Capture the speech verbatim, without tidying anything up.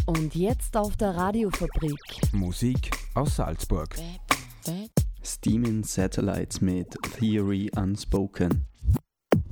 Und jetzt auf der Radiofabrik. Musik aus Salzburg. Steaming Satellites mit Theory Unspoken.